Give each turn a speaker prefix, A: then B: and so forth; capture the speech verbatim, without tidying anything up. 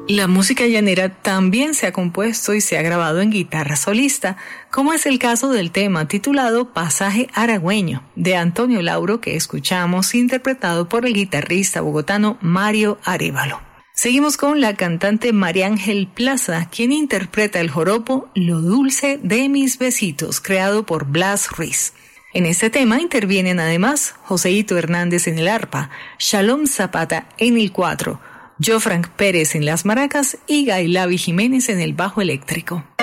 A: La música llanera también se ha compuesto y se ha grabado en guitarra solista, como es el caso del tema titulado Pasaje Aragüeño, de Antonio Lauro, que escuchamos interpretado por el guitarrista bogotano Mario Arévalo. Seguimos con la cantante María Ángel Plaza, quien interpreta el joropo Lo dulce de mis besitos, creado por Blas Ruiz. En este tema intervienen además Joseito Hernández en el arpa, Shalom Zapata en el cuatro, Jofrank Pérez en las maracas y Gailavi Jiménez en el bajo eléctrico.